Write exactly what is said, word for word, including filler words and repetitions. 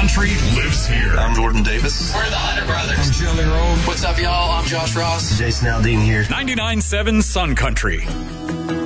Country lives here. I'm Jordan Davis. We're the Hunter Brothers. I'm Jelly Roll. What's up, y'all? I'm Josh Ross. Jason Aldean here. ninety-nine point seven Sun Country.